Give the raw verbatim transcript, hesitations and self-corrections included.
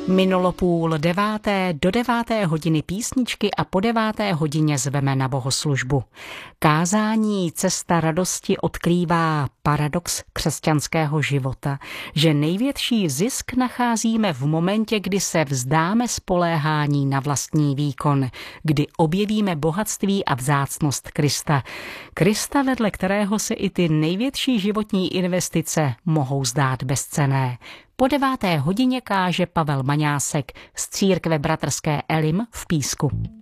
Minulo půl deváté, do deváté hodiny písničky a po deváté hodině zveme na bohoslužbu. Kázání Cesta radosti odkrývá paradox křesťanského života, že největší zisk nacházíme v momentě, kdy se vzdáme spoléhání na vlastní výkon, kdy objevíme bohatství a vzácnost Krista. Krista, vedle kterého se i ty největší životní investice mohou zdát bezcenné. Po deváté hodině káže Pavel Maňásek z církve bratrské Elim v Písku.